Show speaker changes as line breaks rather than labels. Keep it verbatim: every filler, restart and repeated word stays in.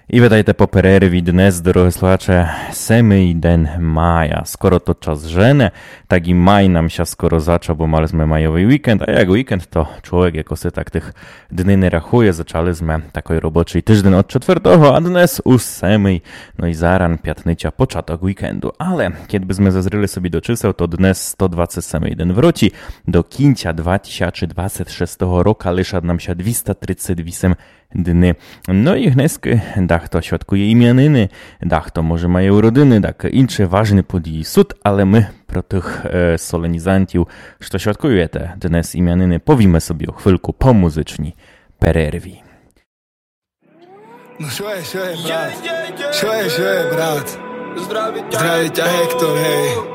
І видайте по перерві днес, дорогі слухаче, семий день мая. Скоро то час жене, так і май нам ся скоро зачав, бо мали ми майовий вікенд, а як вікенд, то чоловік якось так тих дней не рахує, зачали ми такий робочий тиждень от четвертого, а днес у семий, no i zaran piatnycia początek weekendu. Ale kiedy byśmy zazryli sobie do czyseł, to dnes sto dwadzieścia jeden wróci do kińca dwa tysiące dwudziestego szóstego roku, liczy nam się dwieście trzydzieści osiem dni. No i dneski dach to świadkuje imieniny, dach to może mają urodziny, tak inne ważne podії sud, ale my pro tych e, solenizantów, co świadkuje te dnes imieniny, powiemy sobie o chwilku po muzyczni pererwi.
No що є, що є, брат? Що є, що є, брат? Здравить тя, Гектор, гей.